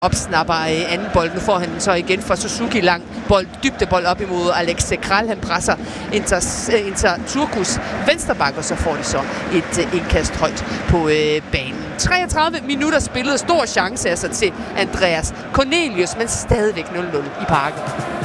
Opsnapper anden bold. Nu får han så igen fra Suzuki lang bold, dybdebold op imod Alex Kral. Han presser Inter Turkus venstreback, og så får de så et indkast højt på banen. 33 minutter spillet. Stor chance altså til Andreas Cornelius, men stadigvæk 0-0 i Parken.